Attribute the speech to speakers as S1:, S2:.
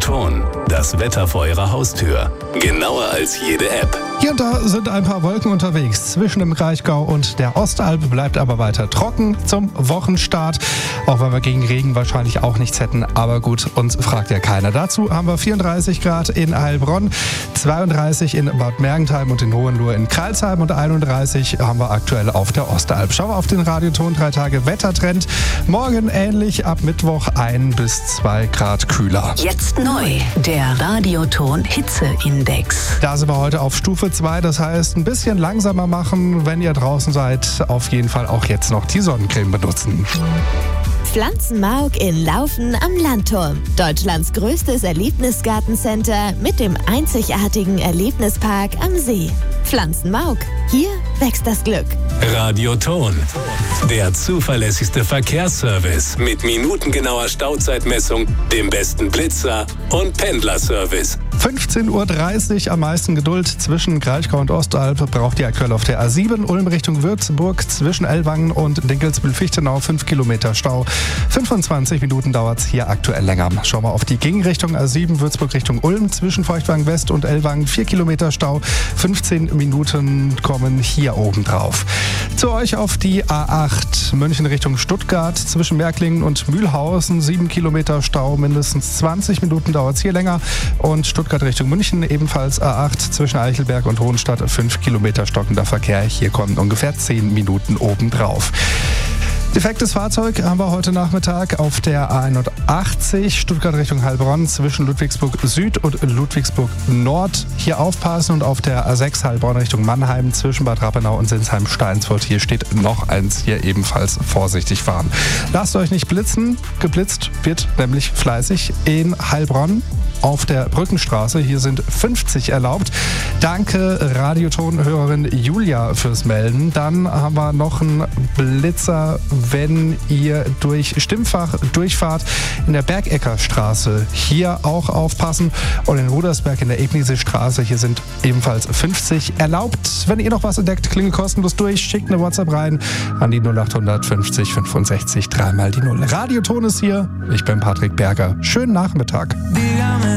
S1: Ton, das Wetter vor Ihrer Haustür. Genauer als jede App.
S2: Hier und da sind ein paar Wolken unterwegs. Zwischen dem Kraichgau und der Ostalb bleibt aber weiter trocken zum Wochenstart. Auch wenn wir gegen Regen wahrscheinlich auch nichts hätten. Aber gut, uns fragt ja keiner. Dazu haben wir 34 Grad in Heilbronn, 32 in Bad Mergentheim und in Hohenlohe in Crailsheim und 31 haben wir aktuell auf der Ostalb. Schauen wir auf den Radioton 3 Tage Wettertrend. Morgen ähnlich, ab Mittwoch 1 bis 2 Grad kühler.
S3: Jetzt neu, der Radioton Hitzeindex.
S2: Da sind wir heute auf Stufe 2, das heißt ein bisschen langsamer machen, wenn ihr draußen seid. Auf jeden Fall auch jetzt noch die Sonnencreme benutzen.
S4: Pflanzenmauk in Laufen am Landturm. Deutschlands größtes Erlebnisgartencenter mit dem einzigartigen Erlebnispark am See. Pflanzenmauk. Hier wächst das Glück.
S1: Radioton, der zuverlässigste Verkehrsservice mit minutengenauer Stauzeitmessung, dem besten Blitzer und Pendlerservice.
S2: 15:30 Uhr, am meisten Geduld zwischen Kraichgau und Ostalb braucht ihr aktuell auf der A7 Ulm Richtung Würzburg zwischen Ellwangen und Dinkelsbühl-Fichtenau 5 Kilometer Stau. 25 Minuten dauert es hier aktuell länger. Schauen wir auf die Gegenrichtung A7 Würzburg Richtung Ulm zwischen Feuchtwangen West und Ellwangen 4 Kilometer Stau. 15 Minuten kommen hier oben drauf. Zu euch auf die A8 München Richtung Stuttgart zwischen Märklingen und Mühlhausen 7 Kilometer Stau, mindestens 20 Minuten dauert es hier länger. Und Stuttgart Richtung München ebenfalls A8 zwischen Eichelberg und Hohenstadt 5 Kilometer stockender Verkehr. Hier kommen ungefähr 10 Minuten obendrauf. Defektes Fahrzeug haben wir heute Nachmittag auf der A81 Stuttgart Richtung Heilbronn zwischen Ludwigsburg Süd und Ludwigsburg Nord. Hier aufpassen und auf der A6 Heilbronn Richtung Mannheim zwischen Bad Rappenau und Sinsheim-Steinsfurt. Hier steht noch eins, hier ebenfalls vorsichtig fahren. Lasst euch nicht blitzen. Geblitzt wird nämlich fleißig in Heilbronn auf der Brückenstraße. Hier sind 50 erlaubt. Danke Radioton-Hörerin Julia fürs Melden. Dann haben wir noch einen Blitzer, wenn ihr durch Stimmfach durchfahrt in der Bergecker-Straße. Hier auch aufpassen. Und in Rudersberg in der Ebnise-Straße. Hier sind ebenfalls 50 erlaubt. Wenn ihr noch was entdeckt, klingelt kostenlos durch. Schickt eine WhatsApp rein an die 0800 50 65 3 mal die 0. Radioton ist hier. Ich bin Patrick Berger. Schönen Nachmittag.